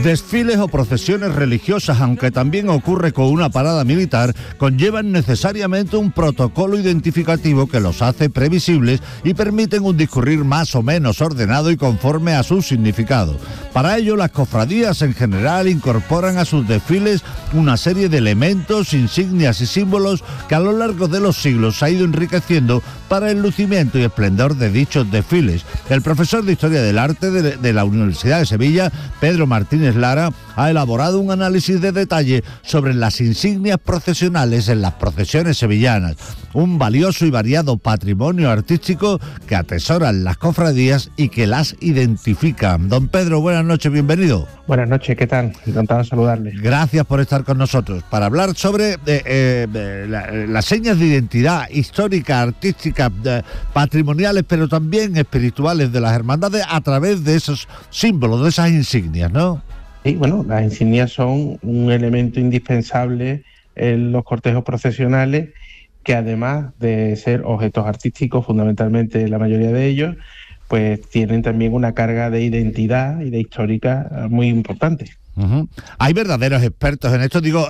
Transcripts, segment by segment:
Desfiles o procesiones religiosas, aunque también ocurre con una parada militar, conllevan necesariamente un protocolo identificativo que los hace previsibles y permiten un discurrir más o menos ordenado y conforme a su significado. Para ello, las cofradías en general incorporan a sus desfiles una serie de elementos, insignias y símbolos que a lo largo de los siglos se ha ido enriqueciendo para el lucimiento y esplendor de dichos desfiles. El profesor de Historia del Arte de la Universidad de Sevilla, Pedro Martínez Lara, ha elaborado un análisis de detalle sobre las insignias procesionales en las procesiones sevillanas, un valioso y variado patrimonio artístico que atesoran las cofradías y que las identifican. Don Pedro, buenas noches, bienvenido. Buenas noches, ¿qué tal? Encantado de saludarles. Gracias por estar con nosotros para hablar sobre las señas de identidad histórica, artística, patrimoniales, pero también espirituales de las hermandades a través de esos símbolos, de esas insignias, ¿no? Sí, bueno, las insignias son un elemento indispensable en los cortejos procesionales que, además de ser objetos artísticos, fundamentalmente la mayoría de ellos, pues tienen también una carga de identidad y de histórica muy importante. Uh-huh. Hay verdaderos expertos en esto, digo,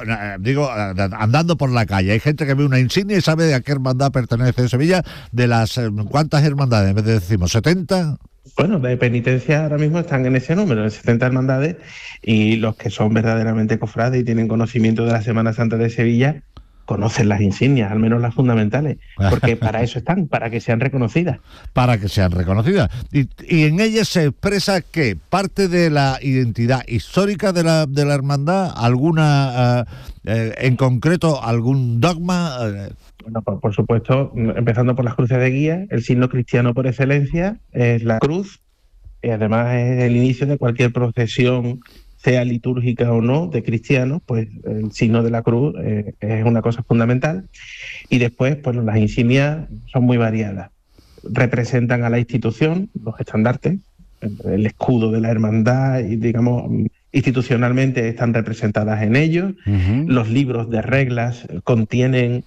andando por la calle. Hay gente que ve una insignia y sabe de a qué hermandad pertenece en Sevilla. De las ¿cuántas hermandades? ¿Me decimos 70? Bueno, de penitencia ahora mismo están en ese número, en 70 hermandades, y los que son verdaderamente cofrades y tienen conocimiento de la Semana Santa de Sevilla conocen las insignias, al menos las fundamentales, porque para eso están, para que sean reconocidas. Para que sean reconocidas. Y en ellas se expresa que parte de la identidad histórica de la hermandad, alguna, en concreto, algún dogma. Bueno, por supuesto, empezando por las cruces de guía, el signo cristiano por excelencia es la cruz, y además es el inicio de cualquier procesión, sea litúrgica o no, de cristianos, pues el signo de la cruz es una cosa fundamental. Y después, pues las insignias son muy variadas. Representan a la institución, los estandartes, el escudo de la hermandad, y digamos, institucionalmente están representadas en ellos. Uh-huh. Los libros de reglas contienen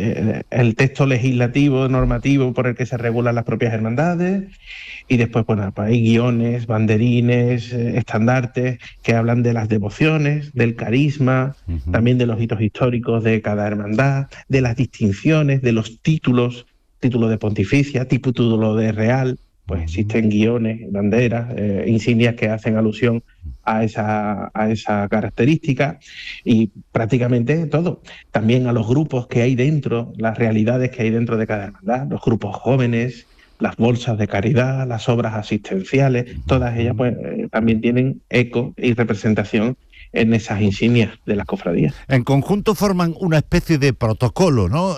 el texto legislativo, normativo por el que se regulan las propias hermandades, y después, bueno, pues hay guiones, banderines, estandartes que hablan de las devociones, del carisma, uh-huh, también de los hitos históricos de cada hermandad, de las distinciones, de los títulos, título de pontificia, título de real. Pues existen guiones, banderas, insignias que hacen alusión a esa característica, y prácticamente todo. También a los grupos que hay dentro, las realidades que hay dentro de cada hermandad, los grupos jóvenes, las bolsas de caridad, las obras asistenciales, todas ellas pues también tienen eco y representación en esas insignias de las cofradías. En conjunto forman una especie de protocolo, ¿no?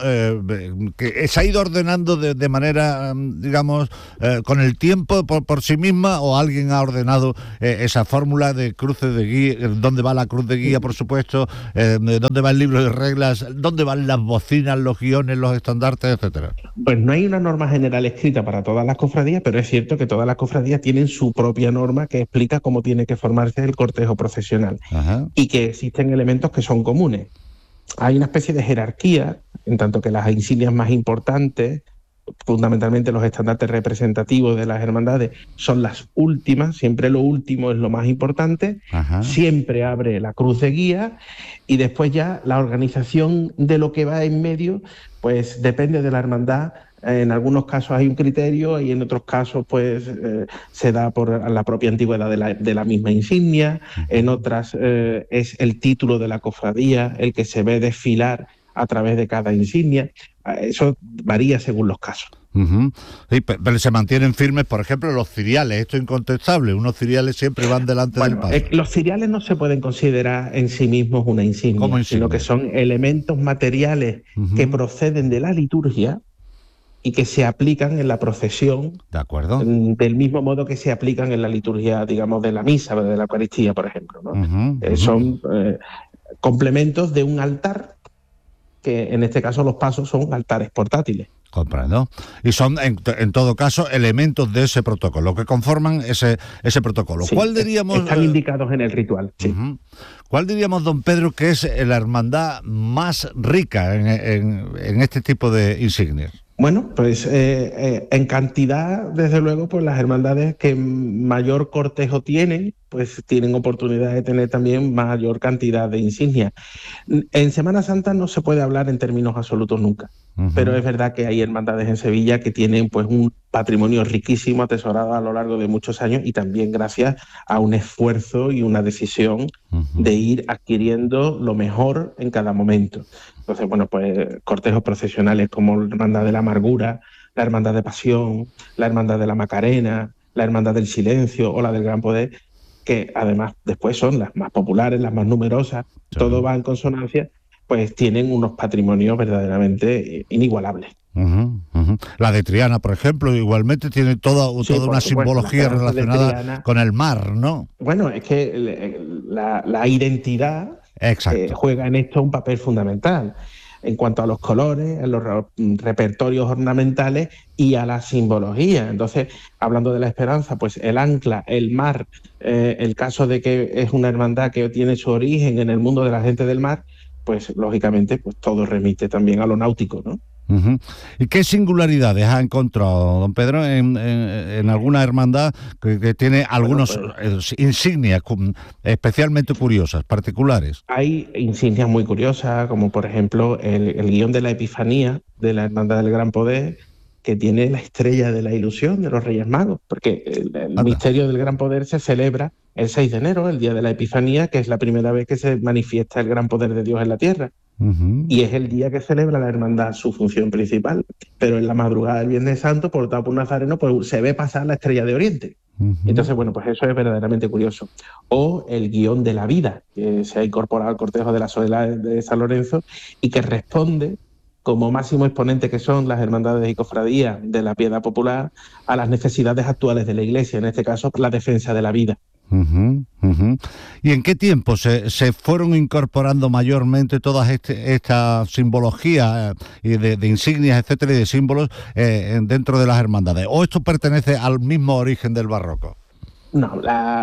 Que se ha ido ordenando de manera, digamos, con el tiempo por sí misma, o alguien ha ordenado esa fórmula de cruces de guía, dónde va la cruz de guía, por supuesto, dónde va el libro de reglas, dónde van las bocinas, los guiones, los estandartes, etcétera. Pues no hay una norma general escrita para todas las cofradías, pero es cierto que todas las cofradías tienen su propia norma que explica cómo tiene que formarse el cortejo procesional. Ajá. Y que existen elementos que son comunes. Hay una especie de jerarquía, en tanto que las insignias más importantes, fundamentalmente los estandartes representativos de las hermandades, son las últimas, siempre lo último es lo más importante. Ajá. Siempre abre la cruz de guía, y después ya la organización de lo que va en medio, pues depende de la hermandad. En algunos casos hay un criterio, y en otros casos pues se da por la propia antigüedad de la misma insignia. En otras es el título de la cofradía el que se ve desfilar a través de cada insignia. Eso varía según los casos. Uh-huh. Sí, pero se mantienen firmes, por ejemplo, los ciriales. Esto es incontestable. Unos ciriales siempre van delante del paso. Los ciriales no se pueden considerar en sí mismos una insignia, sino que son elementos materiales, uh-huh, que proceden de la liturgia y que se aplican en la procesión. De acuerdo. Del mismo modo que se aplican en la liturgia, digamos, de la misa, de la Eucaristía, por ejemplo, ¿no? Uh-huh, uh-huh. Son complementos de un altar, que en este caso los pasos son altares portátiles. Comprendo. Y son, en todo caso, elementos de ese protocolo, que conforman ese protocolo. Sí, ¿cuál diríamos? Están indicados en el ritual, sí. Uh-huh. ¿Cuál diríamos, don Pedro, que es la hermandad más rica en este tipo de insignias? Bueno, pues en cantidad, desde luego, pues las hermandades que mayor cortejo tienen pues tienen oportunidad de tener también mayor cantidad de insignias. En Semana Santa no se puede hablar en términos absolutos nunca, pero es verdad que hay hermandades en Sevilla que tienen pues un patrimonio riquísimo atesorado a lo largo de muchos años y también gracias a un esfuerzo y una decisión de ir adquiriendo lo mejor en cada momento. Entonces, bueno, pues cortejos procesionales como la Hermandad de la Amargura, la Hermandad de Pasión, la Hermandad de la Macarena, la Hermandad del Silencio o la del Gran Poder, que además después son las más populares, las más numerosas, todo va en consonancia, pues tienen unos patrimonios verdaderamente inigualables. La de Triana, por ejemplo, igualmente tiene toda una supuesto, simbología relacionada con el mar, ¿no? Bueno, es que la identidad juega en esto un papel fundamental en cuanto a los colores, a los repertorios ornamentales y a la simbología. Entonces, hablando de la esperanza, pues el ancla, el mar, el caso de que es una hermandad que tiene su origen en el mundo de la gente del mar, pues lógicamente pues todo remite también a lo náutico, ¿no? ¿Y qué singularidades ha encontrado, don Pedro, en alguna hermandad que tiene algunos insignias especialmente curiosas, particulares? Hay insignias muy curiosas, como por ejemplo el guión de la Epifanía de la Hermandad del Gran Poder, que tiene la estrella de la ilusión de los Reyes Magos, porque el misterio del Gran Poder se celebra el 6 de enero, el día de la Epifanía, que es la primera vez que se manifiesta el gran poder de Dios en la tierra. Y es el día que celebra la hermandad su función principal, pero en la madrugada del Viernes Santo, portado por un nazareno, pues se ve pasar la estrella de Oriente. Entonces, bueno, pues eso es verdaderamente curioso. O el guión de la vida, que se ha incorporado al cortejo de la Soledad de San Lorenzo y que responde, como máximo exponente que son las hermandades y cofradías de la piedad popular, a las necesidades actuales de la Iglesia, en este caso la defensa de la vida. ¿Y en qué tiempo se fueron incorporando mayormente todas esta simbología de insignias, etcétera, y de símbolos dentro de las hermandades? ¿O esto pertenece al mismo origen del barroco? No,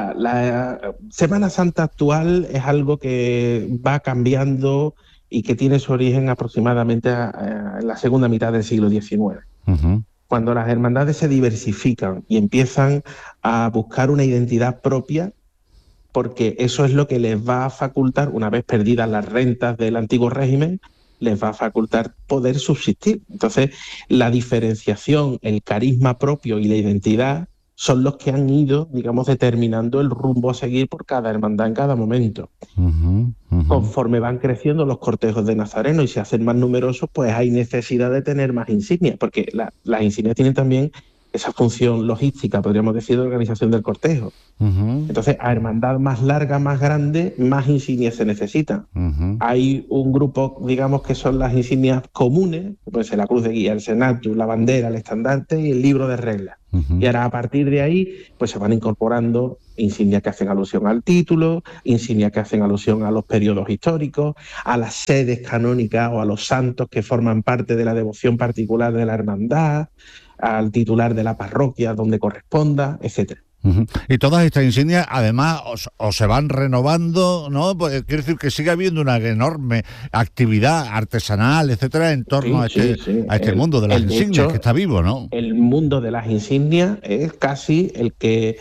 la Semana Santa actual es algo que va cambiando y que tiene su origen aproximadamente en la segunda mitad del siglo XIX. Cuando las hermandades se diversifican y empiezan a buscar una identidad propia, porque eso es lo que les va a facultar, una vez perdidas las rentas del antiguo régimen, les va a facultar poder subsistir. Entonces, la diferenciación, el carisma propio y la identidad son los que han ido, digamos, determinando el rumbo a seguir por cada hermandad en cada momento. Conforme van creciendo los cortejos de Nazareno y se hacen más numerosos, pues hay necesidad de tener más insignias, porque las insignias tienen también esa función logística, podríamos decir, de organización del cortejo. Entonces, a hermandad más larga, más grande, más insignias se necesitan. Hay un grupo, digamos, que son las insignias comunes, puede ser la cruz de guía, el senatus, la bandera, el estandarte y el libro de reglas. Y ahora, a partir de ahí, pues se van incorporando insignias que hacen alusión al título, insignias que hacen alusión a los periodos históricos, a las sedes canónicas o a los santos que forman parte de la devoción particular de la hermandad, al titular de la parroquia donde corresponda, etcétera. Y todas estas insignias, además, o se van renovando, ¿no? Pues quiere decir que sigue habiendo una enorme actividad artesanal, etcétera, en torno a este mundo de las insignias, hecho, que está vivo, ¿no? El mundo de las insignias es casi el que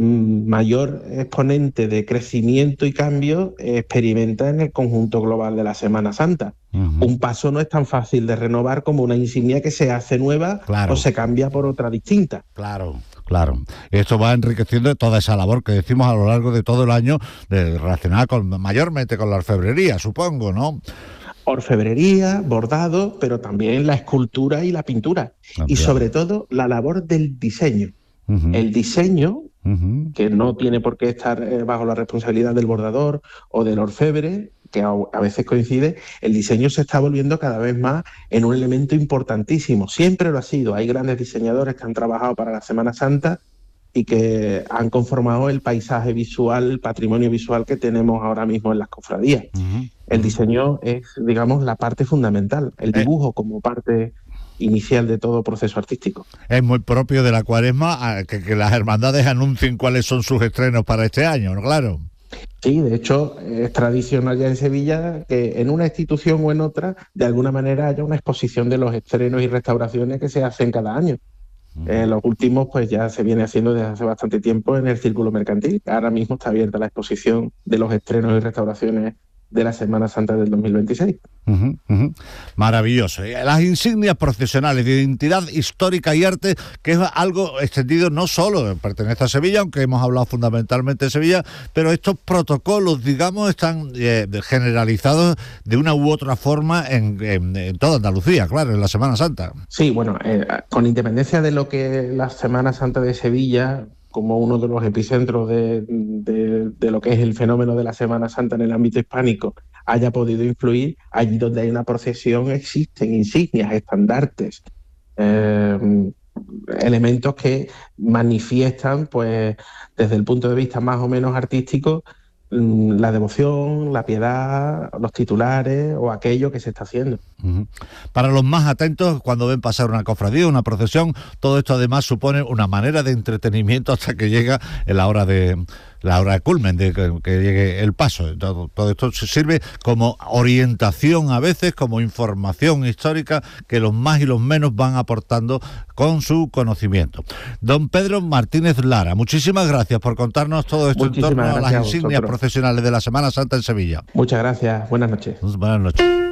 mayor exponente de crecimiento y cambio experimenta en el conjunto global de la Semana Santa. Un paso no es tan fácil de renovar como una insignia que se hace nueva o se cambia por otra distinta. Claro. Esto va enriqueciendo toda esa labor que decimos a lo largo de todo el año, relacionada mayormente con la orfebrería, supongo, ¿no? Orfebrería, bordado, pero también la escultura y la pintura. Y sobre todo la labor del diseño. El diseño, que no tiene por qué estar bajo la responsabilidad del bordador o del orfebre, que a veces coincide, el diseño se está volviendo cada vez más en un elemento importantísimo. Siempre lo ha sido. Hay grandes diseñadores que han trabajado para la Semana Santa y que han conformado el paisaje visual, el patrimonio visual que tenemos ahora mismo en las cofradías. El diseño es, digamos, la parte fundamental, el dibujo como parte inicial de todo proceso artístico. Es muy propio de la Cuaresma que las hermandades anuncien cuáles son sus estrenos para este año, claro. Sí, de hecho, es tradicional ya en Sevilla que en una institución o en otra, de alguna manera haya una exposición de los estrenos y restauraciones que se hacen cada año. Los últimos, pues ya se viene haciendo desde hace bastante tiempo en el Círculo Mercantil. Ahora mismo está abierta la exposición de los estrenos y restauraciones de la Semana Santa del 2026. Maravilloso. Las insignias procesionales de identidad histórica y arte, que es algo extendido, no solo pertenece a Sevilla, aunque hemos hablado fundamentalmente de Sevilla, pero estos protocolos, digamos, están generalizados de una u otra forma en toda Andalucía, claro, en la Semana Santa. Sí, bueno, con independencia de lo que la Semana Santa de Sevilla, como uno de los epicentros de lo que es el fenómeno de la Semana Santa en el ámbito hispánico, haya podido influir, allí donde hay una procesión existen insignias, estandartes, elementos que manifiestan, pues, desde el punto de vista más o menos artístico, la devoción, la piedad, los titulares o aquello que se está haciendo. Para los más atentos, cuando ven pasar una cofradía, una procesión, todo esto además supone una manera de entretenimiento hasta que llega la hora de culmen, de que llegue el paso. Todo esto sirve como orientación a veces, como información histórica que los más y los menos van aportando con su conocimiento. Don Pedro Martínez Lara, muchísimas gracias por contarnos todo esto en torno a las insignias procesionales de la Semana Santa en Sevilla. Muchas gracias, buenas noches. Buenas noches.